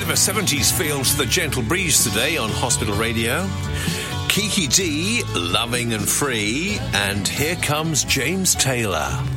of a 70s feel to the Gentle Breeze today on Hospital Radio. Kiki D, Loving and Free, and here comes James Taylor.